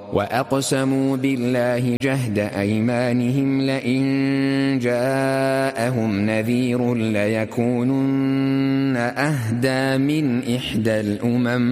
وأقسموا بالله جهد أيمانهم لئن جاءهم نذير ليكونن أهدى من إحدى الأمم